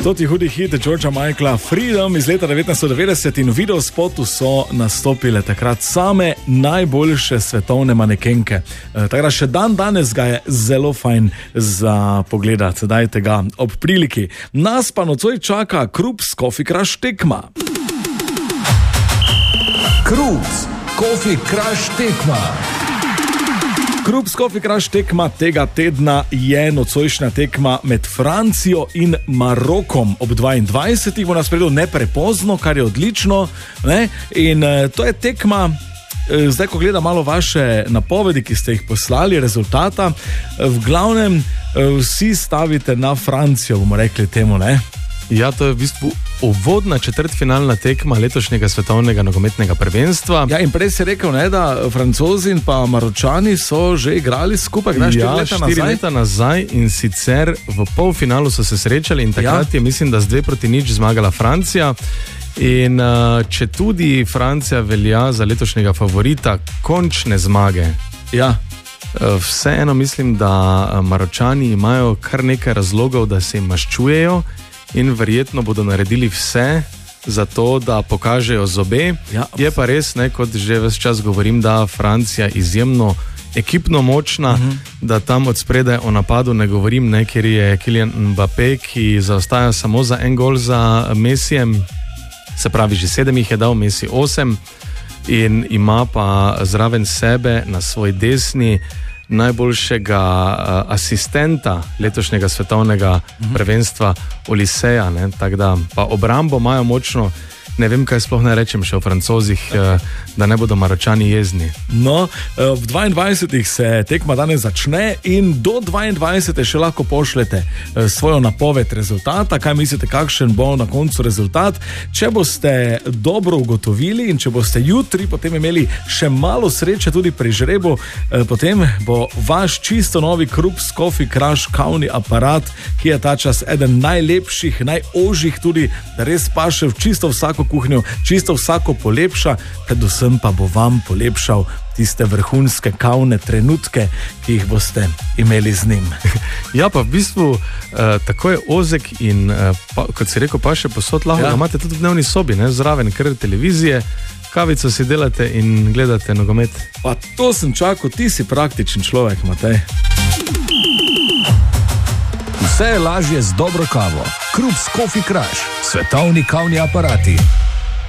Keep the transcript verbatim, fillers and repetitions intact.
Stoti hudi hit Georgea Michaela Freedom iz leta devetnajststo devetdeset in v videospotu so nastopile takrat same najboljše svetovne manekenke. E, tako da še dan danes ga je zelo fajn za pogledati, dajte ga ob priliki. Nas pa nocoj čaka Krups Coffee Crush tekma. Krups Coffee Crush tekma. Krups Coffee Crush tekma tega tedna je nocojšnja tekma med Francijo in Marokom. Ob dvaindvajsetih bo nas predel neprepozno, kar je odlično, ne? In uh, to je tekma, uh, zdaj ko gledam malo vaše napovedi, ki ste jih poslali, rezultata, uh, v glavnem uh, vsi stavite na Francijo, bomo rekli temu, ne? Ja, to je v bistvu uvodna četrtfinalna tekma letošnjega svetovnega nogometnega prvenstva. Ja, in prej si rekel, ne, da Francozi in pa Maročani so že igrali skupaj, ne, štiri ja, leta štiri nazaj. leta nazaj in sicer v polfinalu so se srečali in takrat ja. je, mislim, da z dve proti nič zmagala Francija. In uh, če tudi Francija velja za letošnjega favorita končne zmage, ja. uh, vseeno mislim, da Maročani imajo kar nekaj razlogov, da se jim maščujejo. In verjetno bodo naredili vse za to, da pokažejo zobe. Ja, je pa res, ne, kot že ves čas govorim, da Francija izjemno ekipno močna, uh -huh. da tam od spredaj o napadu ne govorim, ne, ker je Kylian Mbappé, ki zaostaja samo za en gol za Messijem, se pravi, že sedem jih je dal, Messi osem, in ima pa zraven sebe na svoj desni najboljšega uh, asistenta letošnjega svetovnega uh-huh. prvenstva Oliseja, ne, tako da pa obrambo imajo močno. Ne vem, kaj sploh ne rečem še o Francozih, uh, da ne bodo Maročani jezni. No, v dvaindvajsetih se tekma danes začne in do dvaindvajsetih še lahko pošljete svojo napoved rezultata, kaj mislite, kakšen bo na koncu rezultat. Če boste dobro ugotovili in če boste jutri potem imeli še malo sreče tudi pri žrebu, potem bo vaš čisto novi Krups Coffee Crush kavni aparat, ki je ta čas eden najlepših, najožjih tudi, da res paše v čisto vsako kuhnjo, čisto vsako polepša, predvsem pa bo vam polepšal tiste vrhunske kavne trenutke, ki jih boste imeli z njim. Ja, pa v bistvu uh, tako je ozek in uh, pa, kot si rekel, pa še posod lahko, ja. ga imate tudi v dnevni sobi, ne, zraven kar televizije, kavico si delate in gledate nogomet. Pa to sem čakal, ti si praktičen človek, Matej. Vse je lažje z dobro kavo. Krups Coffee Crush, svetovni kavni aparati.